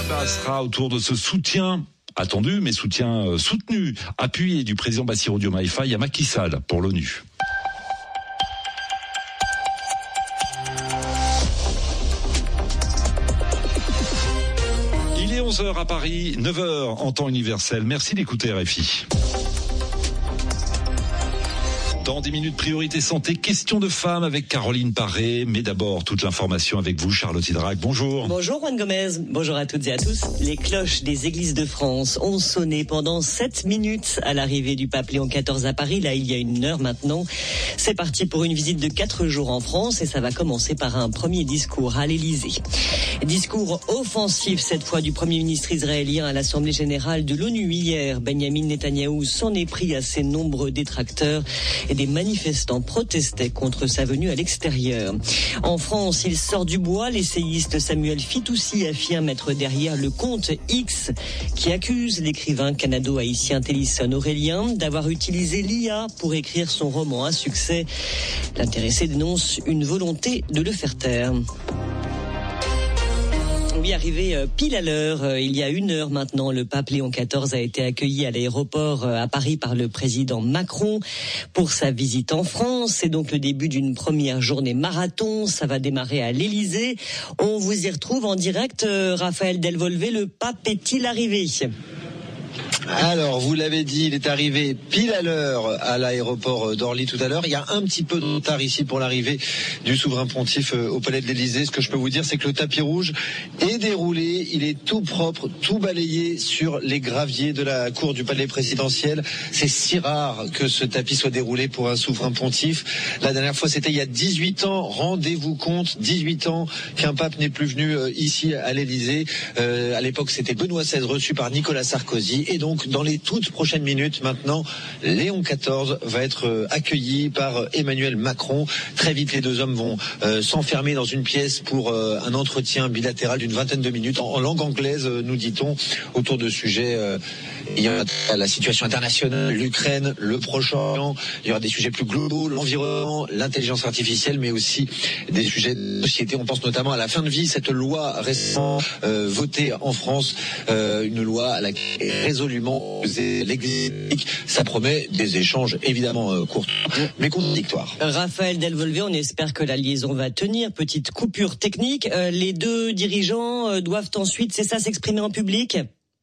débat sera autour de ce soutien attendu, mais soutien soutenu, appuyé du président Bassirou Diomaye Faye à Macky Sall pour l'ONU. Il est 11h à Paris, 9h en temps universel. Merci d'écouter RFI. Dans 10 minutes, priorité santé, question de femmes avec Caroline Paré. Mais d'abord, toute l'information avec vous, Charlotte Hydrac. Bonjour. Bonjour Juan Gomez. Bonjour à toutes et à tous. Les cloches des églises de France ont sonné pendant 7 minutes à l'arrivée du pape Léon XIV à Paris. Là, il y a 1 heure maintenant. C'est parti pour une visite de 4 jours en France et ça va commencer par un premier discours à l'Élysée. Discours offensif cette fois du Premier ministre israélien à l'Assemblée générale de l'ONU hier. Benjamin Netanyahou s'en est pris à ses nombreux détracteurs et des manifestants protestaient contre sa venue à l'extérieur. En France, il sort du bois. L'essayiste Samuel Fitoussi affirme être derrière le compte X qui accuse l'écrivain canado-haïtien Télisson Aurélien d'avoir utilisé l'IA pour écrire son roman à succès. L'intéressé dénonce une volonté de le faire taire. Oui, arrivé pile à l'heure, il y a 1 heure maintenant, le pape Léon XIV a été accueilli à l'aéroport à Paris par le président Macron pour sa visite en France. C'est donc le début d'une première journée marathon. Ça va démarrer à l'Élysée. On vous y retrouve en direct. Raphaël Delvolvé, le pape est-il arrivé ? Alors, vous l'avez dit, il est arrivé pile à l'heure à l'aéroport d'Orly tout à l'heure. Il y a un petit peu de retard ici pour l'arrivée du souverain pontife au palais de l'Élysée. Ce que je peux vous dire, c'est que le tapis rouge est déroulé. Il est tout propre, tout balayé sur les graviers de la cour du palais présidentiel. C'est si rare que ce tapis soit déroulé pour un souverain pontife. La dernière fois, c'était il y a 18 ans. Rendez-vous compte, 18 ans qu'un pape n'est plus venu ici à l'Élysée. À l'époque, c'était Benoît XVI reçu par Nicolas Sarkozy. Et donc, dans les toutes prochaines minutes, maintenant, Léon XIV va être accueilli par Emmanuel Macron. Très vite, les deux hommes vont s'enfermer dans une pièce pour un entretien bilatéral d'une 20aine de minutes en langue anglaise, nous dit-on, autour de sujets. Il y aura la situation internationale, l'Ukraine, le Proche-Orient. Il y aura des sujets plus globaux, l'environnement, l'intelligence artificielle, mais aussi des sujets de société. On pense notamment à la fin de vie, cette loi récemment votée en France, une loi à laquelle résolument l'Église. Ça promet des échanges évidemment courts, mais contradictoires. Raphaël Delvolvé, on espère que la liaison va tenir. Petite coupure technique. Les deux dirigeants doivent ensuite, c'est ça, s'exprimer en public ?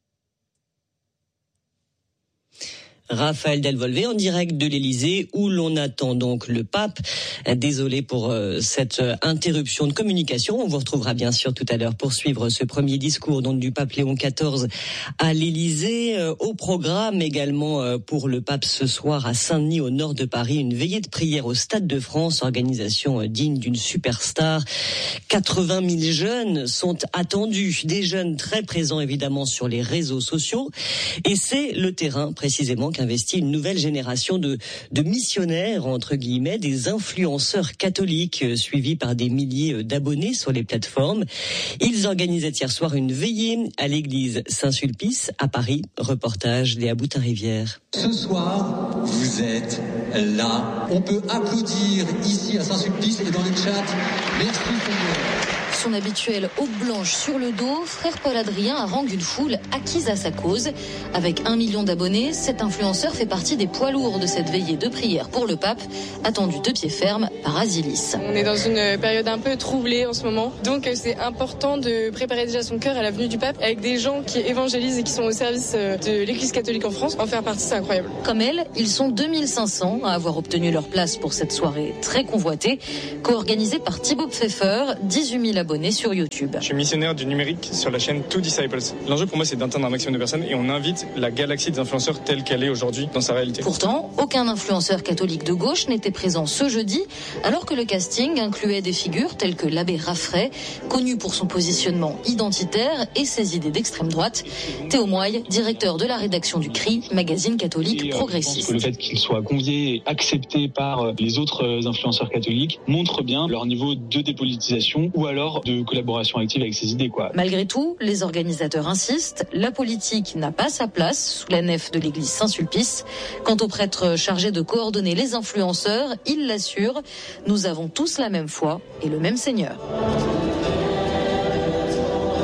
Raphaël Delvolvé en direct de l'Élysée où l'on attend donc le pape. Désolé pour cette interruption de communication. On vous retrouvera bien sûr tout à l'heure pour suivre ce premier discours donc du pape Léon XIV à l'Élysée. Au programme également pour le pape ce soir à Saint-Denis au nord de Paris, une veillée de prière au Stade de France, organisation digne d'une superstar. 80 000 jeunes sont attendus, des jeunes très présents évidemment sur les réseaux sociaux et c'est le terrain précisément qu'investit une nouvelle génération de missionnaires, entre guillemets, des influenceurs catholiques suivis par des milliers d'abonnés sur les plateformes. Ils organisaient hier soir une veillée à l'église Saint-Sulpice à Paris. Reportage Léa Boutin-Rivière. Ce soir, vous êtes là. On peut applaudir ici à Saint-Sulpice et dans le chat. Merci Seigneur. Son habituelle aube blanche sur le dos, frère Paul Adrien harangue une foule acquise à sa cause. Avec 1 million d'abonnés, cet influenceur fait partie des poids lourds de cette veillée de prière pour le pape, attendu de pied ferme par Asilis. On est dans une période un peu troublée en ce moment, donc c'est important de préparer déjà son cœur à la venue du pape avec des gens qui évangélisent et qui sont au service de l'Église catholique en France. En faire partie, c'est incroyable. Comme elle, ils sont 2500 à avoir obtenu leur place pour cette soirée très convoitée, co-organisée par Thibaut Pfeffer, 18 000 abonnés sur YouTube. Je suis missionnaire du numérique sur la chaîne Two Disciples. L'enjeu pour moi, c'est d'atteindre un maximum de personnes et on invite la galaxie des influenceurs telle qu'elle est aujourd'hui dans sa réalité. Pourtant, aucun influenceur catholique de gauche n'était présent ce jeudi, alors que le casting incluait des figures telles que l'abbé Raffray, connu pour son positionnement identitaire et ses idées d'extrême droite. Théo Moy, directeur de la rédaction du CRI, magazine catholique progressiste. Je pense que le fait qu'ils soient conviés et acceptés par les autres influenceurs catholiques montre bien leur niveau de dépolitisation ou alors de collaboration active avec ces idées, quoi. Malgré tout, les organisateurs insistent, la politique n'a pas sa place sous la nef de l'église Saint-Sulpice. Quant au prêtre chargé de coordonner les influenceurs, il l'assure, nous avons tous la même foi et le même Seigneur.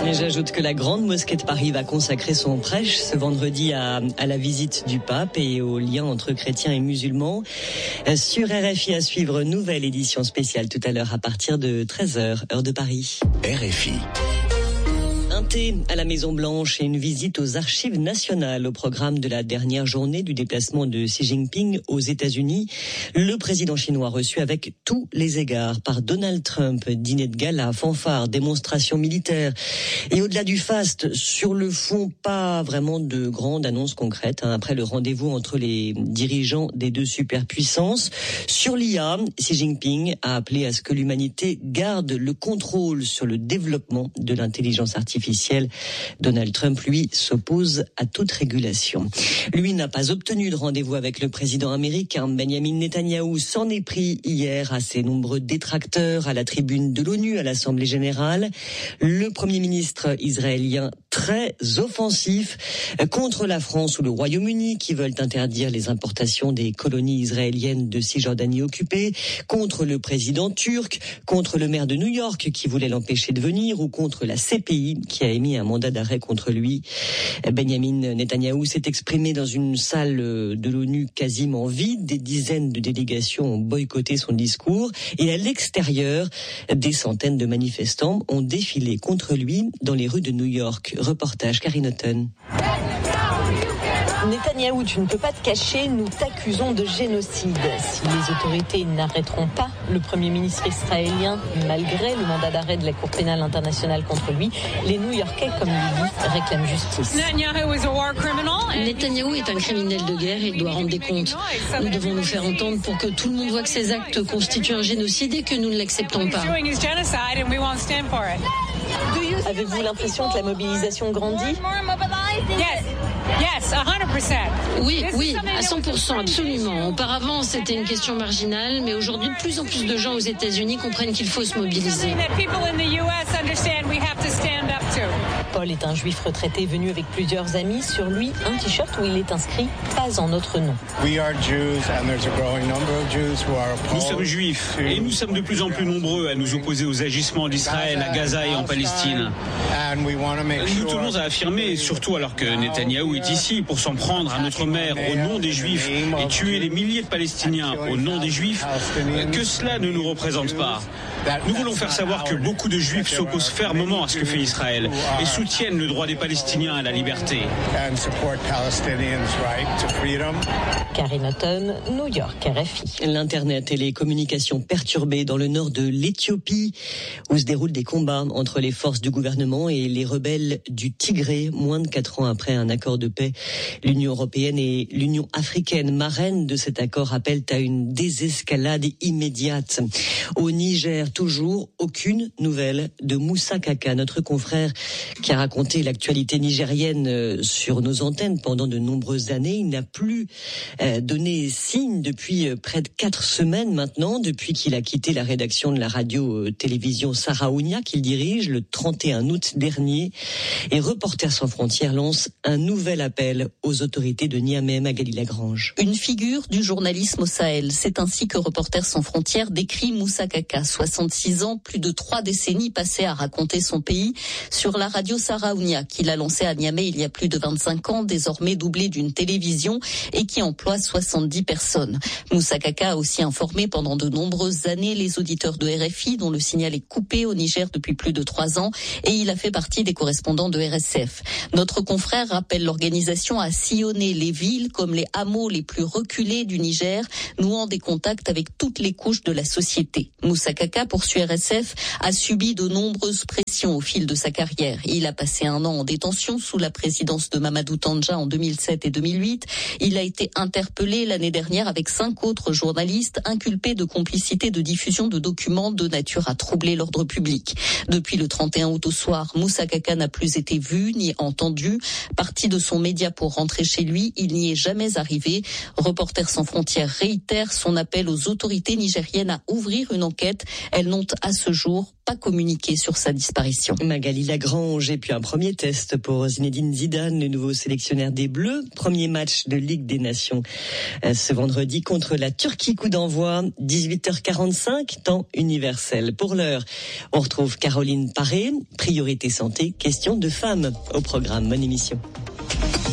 Et j'ajoute que la Grande Mosquée de Paris va consacrer son prêche ce vendredi à la visite du pape et au lien entre chrétiens et musulmans. Sur RFI à suivre, nouvelle édition spéciale tout à l'heure à partir de 13h, heure de Paris. RFI. Un thé à la Maison-Blanche et une visite aux archives nationales au programme de la dernière journée du déplacement de Xi Jinping aux États-Unis. Le président chinois reçu avec tous les égards par Donald Trump. Dîner de gala, fanfare, démonstration militaire. Et au-delà du faste, sur le fond, pas vraiment de grandes annonces concrètes après le rendez-vous entre les dirigeants des deux superpuissances. Sur l'IA, Xi Jinping a appelé à ce que l'humanité garde le contrôle sur le développement de l'intelligence artificielle. Donald Trump, lui, s'oppose à toute régulation. Lui n'a pas obtenu de rendez-vous avec le président américain. Benjamin Netanyahou s'en est pris hier à ses nombreux détracteurs à la tribune de l'ONU à l'Assemblée générale. Le premier ministre israélien très offensif contre la France ou le Royaume-Uni qui veulent interdire les importations des colonies israéliennes de Cisjordanie occupée, contre le président turc, contre le maire de New York qui voulait l'empêcher de venir ou contre la CPI qui a émis un mandat d'arrêt contre lui. Benjamin Netanyahou s'est exprimé dans une salle de l'ONU quasiment vide. Des dizaines de délégations ont boycotté son discours et à l'extérieur, des centaines de manifestants ont défilé contre lui dans les rues de New York. Reportage Karine Houghton. Netanyahou, tu ne peux pas te cacher, nous t'accusons de génocide. Si les autorités n'arrêteront pas le Premier ministre israélien, malgré le mandat d'arrêt de la Cour pénale internationale contre lui, les New-Yorkais, comme lui, réclament justice. Netanyahou est un criminel de guerre et il doit rendre des comptes. Nous devons nous faire entendre pour que tout le monde voit que ces actes constituent un génocide et que nous ne l'acceptons pas. Avez-vous l'impression que la mobilisation grandit ? Yes, 100%. Oui, à 100%, absolument. Auparavant, c'était une question marginale, mais aujourd'hui, de plus en plus de gens aux États-Unis comprennent qu'il faut se mobiliser. Paul est un juif retraité venu avec plusieurs amis. Sur lui, un t-shirt où il est inscrit « Pas en notre nom ». Nous sommes juifs et nous sommes de plus en plus nombreux à nous opposer aux agissements d'Israël à Gaza et en Palestine. Nous tenons à affirmer, surtout alors que Netanyahou est ici pour s'en prendre à notre mère au nom des Juifs et tuer des milliers de Palestiniens au nom des Juifs, que cela ne nous représente pas. Nous voulons faire savoir que beaucoup de Juifs s'opposent fermement à ce que fait Israël et soutiennent le droit des Palestiniens à la liberté. Karine Houghton, New York, RFI. L'Internet et les communications perturbées dans le nord de l'Éthiopie, où se déroulent des combats entre les forces du gouvernement et les rebelles du Tigré, moins de 4 ans après un accord de paix. L'Union européenne et l'Union africaine, marraines de cet accord, appellent à une désescalade immédiate. Au Niger, toujours aucune nouvelle de Moussa Kaka, notre confrère qui a raconté l'actualité nigérienne sur nos antennes pendant de nombreuses années. Il n'a plus donné signe depuis près de 4 semaines maintenant, depuis qu'il a quitté la rédaction de la radio-télévision Saraounia qu'il dirige le 31 août dernier. Et Reporters sans frontières lance un nouvel appel aux autorités de Niamey. Magali Lagrange. Une figure du journalisme au Sahel. C'est ainsi que Reporters sans frontières décrit Moussa Kaka, 66 ans, plus de 3 décennies passées à raconter son pays sur la radio Saraounia, qu'il a lancée à Niamey il y a plus de 25 ans, désormais doublée d'une télévision et qui emploie 70 personnes. Moussa Kaka a aussi informé pendant de nombreuses années les auditeurs de RFI, dont le signal est coupé au Niger depuis plus de 3 ans, et il a fait partie des correspondants de RSF. Notre confrère rappelle l'organisation à sillonner les villes comme les hameaux les plus reculés du Niger, nouant des contacts avec toutes les couches de la société. Moussa Kaka, poursuit RSF, a subi de nombreuses pressions au fil de sa carrière. Il a passé 1 an en détention sous la présidence de Mamadou Tandja en 2007 et 2008. Il a été interpellé l'année dernière avec 5 autres journalistes inculpés de complicité de diffusion de documents de nature à troubler l'ordre public. Depuis le 31 août au soir, Moussa Kaka n'a plus été vu ni entendu. Parti de son média pour rentrer chez lui, il n'y est jamais arrivé. Reporters sans frontières réitère son appel aux autorités nigériennes à ouvrir une enquête. Elles n'ont à ce jour pas communiqué sur sa disparition. Magali Lagrange, et puis un premier test pour Zinedine Zidane, le nouveau sélectionneur des Bleus. Premier match de Ligue des Nations ce vendredi contre la Turquie. Coup d'envoi 18h45, temps universel. Pour l'heure, on retrouve Caroline Paré, priorité santé, question de femmes au programme. Bonne émission.